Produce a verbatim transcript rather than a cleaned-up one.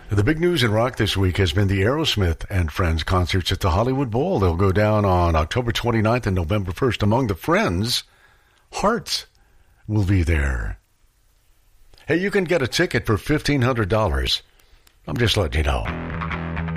The big news in rock this week has been the Aerosmith and Friends concerts at the Hollywood Bowl. They'll go down on October twenty-ninth and November first. Among the Friends, Heart will be there. Hey, you can get a ticket for fifteen hundred dollars. I'm just letting you know.